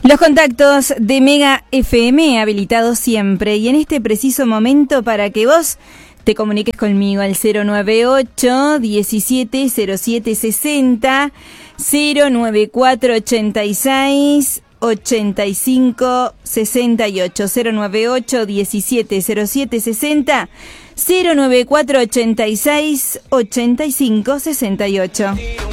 Los contactos de Mega FM habilitados siempre y en este preciso momento para que vos te comuniques conmigo al 098 17 07 60 094 86 85 68 098 17 07 60 094 86 85 68.